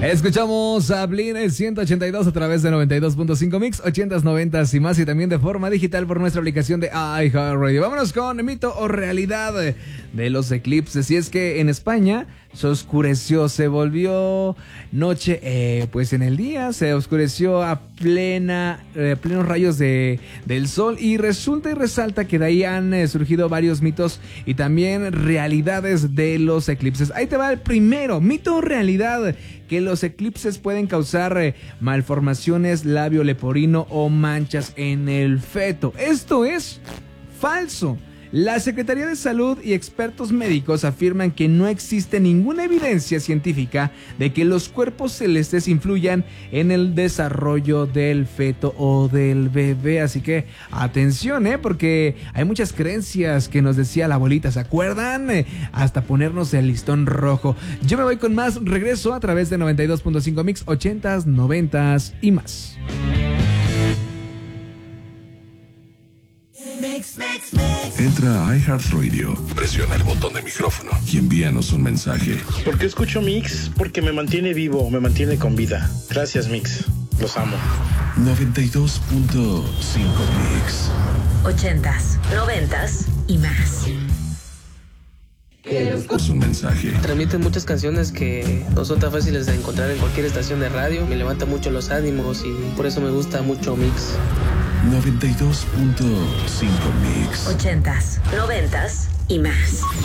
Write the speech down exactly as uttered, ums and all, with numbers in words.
Escuchamos a Blink ciento ochenta y dos a través de noventa y dos punto cinco Mix, ochentas, noventas y más, y también de forma digital por nuestra aplicación de iHeartRadio. Vámonos con mito o realidad de los eclipses. Y es que en España se oscureció, se volvió noche, eh, pues en el día se oscureció a plena, eh, plenos rayos de, del sol, y resulta y resalta que de ahí han eh, surgido varios mitos y también realidades de los eclipses. Ahí te va el primero, mito o realidad, que los eclipses pueden causar eh, malformaciones labio leporino o manchas en el feto. Esto es falso. La Secretaría de Salud y expertos médicos afirman que no existe ninguna evidencia científica de que los cuerpos celestes influyan en el desarrollo del feto o del bebé. Así que atención, ¿eh? Porque hay muchas creencias que nos decía la abuelita, ¿se acuerdan? Eh, hasta ponernos el listón rojo. Yo me voy con más, regreso a través de noventa y dos punto cinco Mix, ochentas, noventas y más. Entra a iHeartRadio, presiona el botón de micrófono y envíanos un mensaje. ¿Por qué escucho Mix? Porque me mantiene vivo, me mantiene con vida. Gracias, Mix. Los amo. noventa y dos punto cinco Mix. Ochentas, noventas y más. Es un mensaje. Transmiten muchas canciones que no son tan fáciles de encontrar en cualquier estación de radio. Me levanta mucho los ánimos y por eso me gusta mucho Mix. noventa y dos punto cinco Mix. Ochentas, noventas y más.